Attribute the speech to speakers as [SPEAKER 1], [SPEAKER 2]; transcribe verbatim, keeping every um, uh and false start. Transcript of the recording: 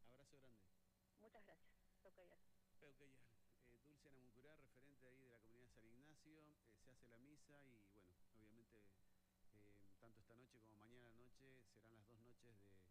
[SPEAKER 1] Abrazo grande.
[SPEAKER 2] Muchas gracias. Sokayar.
[SPEAKER 1] Peukeyal. Eh, Dulce Namuncurá, referente ahí de la comunidad de San Ignacio. Eh, se hace la misa y bueno, obviamente eh, tanto esta noche como mañana noche serán las dos noches de,